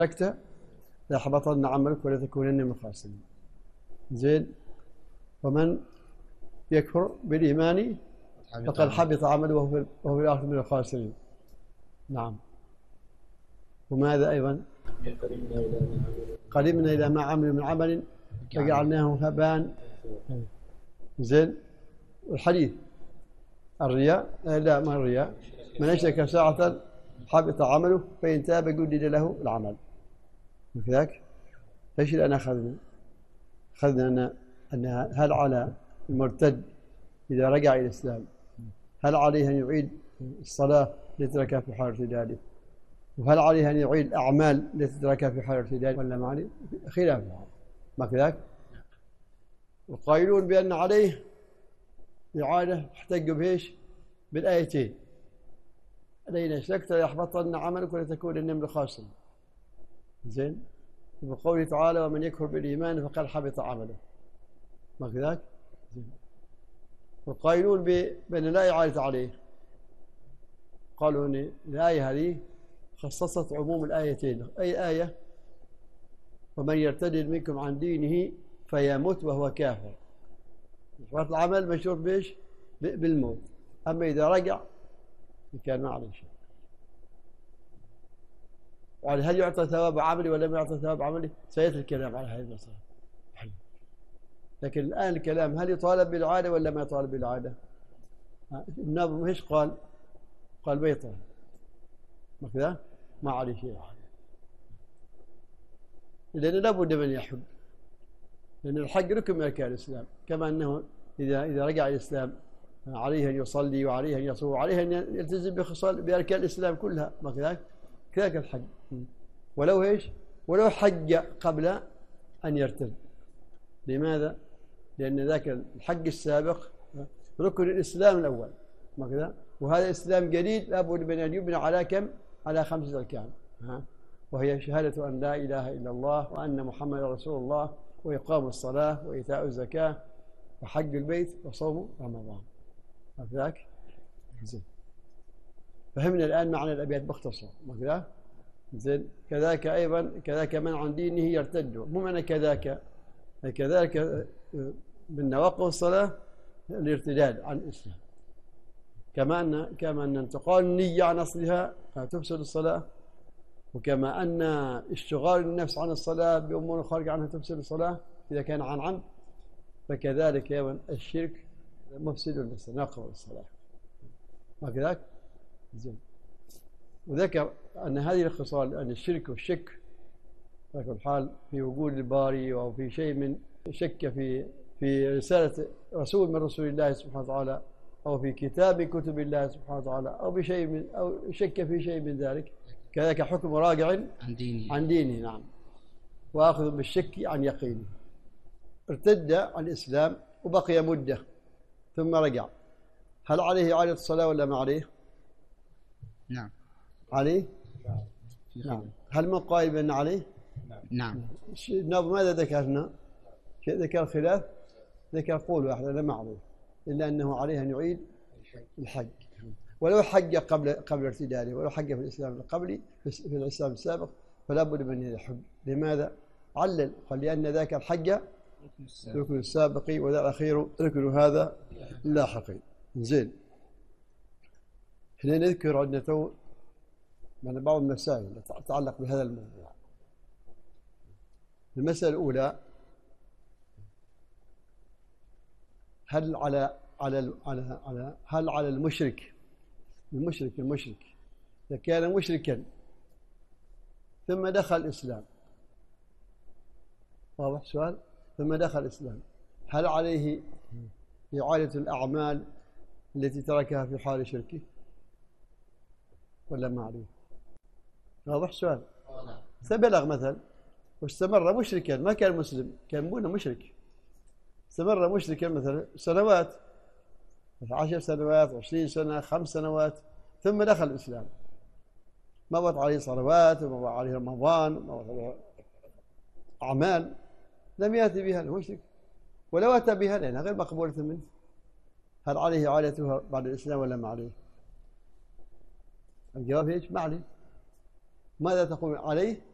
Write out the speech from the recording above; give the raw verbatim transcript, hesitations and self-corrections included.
أشركت ليحبطن عملك ولتكونن من الخاسرين. زين. ومن يكفر بالإيمان فقد حبط عمله وهو وهو في الآخرة من الخاسرين. نعم. وماذا أيضا؟ قدمنا إلى ما عملوا من عمل فجعلناه هباء. زين. الحديث الرياء لا ما الرياء من أشرك ساعة حبط عمله فإن تاب جدد له العمل. وكذلك ايش اللي أنا أخذنا؟ أخذنا أن أن هل على المرتد إذا رجع إلى الإسلام هل عليه أن يعيد الصلاة التي تركها في حال ارتداده؟ وهل عليه أن يعيد الأعمال التي تركها في حال ارتداده ولا ما عليه؟ خلافها. ما كذلك؟ القائلون بأن عليه إعادة احتجوا بإيش؟ بالآيتين لئن أشركت ليحبطن عملك ولتكونن من الخاسرين. زين. وقوله تعالى ومن يكفر بالإيمان فقد حبط عمله. ما كذلك؟ والقائلون بأن لا إعادة عليه قالوا أن الآية هذه خصصت عموم الآيتين. أي آية؟ ومن يرتد منكم عن دينه فيموت وهو كافر. إحباط العمل مشهور بإيش؟ بالموت. أما إذا رجع كان ما عليه شيء. يعني هل يعطى ثواب عملي ولا ما يعطى ثواب عملي؟ سيأتي الكلام على هذه المسألة. لكن الآن الكلام هل يطالب بالعادة ولا ما يطالب بالعادة؟ الناظم ايش قال؟ قال ما يطالب. ما كذا؟ ما عليه شيء. لأنه لابد من يحج. لأن الحج ركن من أركان الإسلام، كما أنه إذا إذا رجع الإسلام عليه أن يصلي وعليه أن يصوم وعليه أن يلتزم بخصال بأركان الإسلام كلها. ما كذلك؟ كذلك الحج. ولو ايش؟ ولو حج قبل أن يرتد. لماذا؟ لأن ذاك الحج السابق ركن الإسلام الأول. ما كذا؟ وهذا إسلام جديد لابد من أن يبنى على كم؟ على خمسة أركان. ها؟ وهي شهادة أن لا إله إلا الله وأن محمد رسول الله وإقام الصلاة وإيتاء الزكاة وحج البيت وصوم رمضان. هكذاك؟ زين. فهمنا الآن معنى الأبيات باختصار. ما كذا؟ زين. كذاك أيضا كذاك من عن دينه يرتد. مو معنى كذاك كذلك من نواقض الصلاة الارتداد عن الإسلام. كما أن كما أن انتقال النية عن أصلها تفسد الصلاة، وكما أن اشتغال النفس عن الصلاة بأمور خارجة عنها تفسد الصلاة إذا كان عن عمد، فكذلك أيضا الشرك مفسد للصلاة ناقض الصلاة. وكذلك زين. وذكر أن هذه الخصال أن الشرك والشك في الحال في وجود الباري أو في شيء من شك في في رسالة رسول من رسول الله سبحانه وتعالى أو في كتاب كتب الله سبحانه وتعالى أو بشيء من أو شك في شيء من ذلك كذلك حكم راجع عن دينه عن دينه. نعم. وآخذ بالشك عن يقينه. ارتد عن الإسلام وبقي مدة ثم رجع، هل عليه إعادة الصلاة ولا ما عليه؟ نعم عليه؟ نعم. هل من قائل بأن عليه؟ نعم. الناظم ماذا ذكرنا؟ ذكر خلاف، ذكر قول واحد أنا ما عليه إلا أنه عليه أن يعيد الحج ولو حج قبل قبل ارتداده، ولو حج في الإسلام القبلي في الإسلام السابق فلا بد من يحج. لماذا؟ علل قال لأن ذاك الحج ركن السابق وذا الأخير ركن هذا لاحقي. زين. هنا نذكر عندنا تو من بعض المسائل التي تتعلق بهذا الموضوع. المسألة الأولى، هل على على على على هل على المشرك المشرك المشرك إذا كان مشركا ثم دخل الإسلام، واضح سؤال؟ ثم دخل الإسلام هل عليه إعادة الأعمال التي تركها في حال شركه ولا ما عليه؟ واضح سؤال؟ سبلغ مثلا واستمر مشركا ما كان مسلم، كان بونا مشرك، استمر مشركا مثلا سنوات عشر سنوات عشرين سنة خمس سنوات ثم دخل الإسلام، ما وضع عليه صلوات وما وضع عليه رمضان وما وضع عليه أعمال لم يأتي بها المشرك، ولو أتى بها لأنها غير مقبولة منه، هل عليه إعادتها بعد الإسلام ولا ما عليه؟ الجواب ايش؟ ما عليه. ماذا تقول عليه؟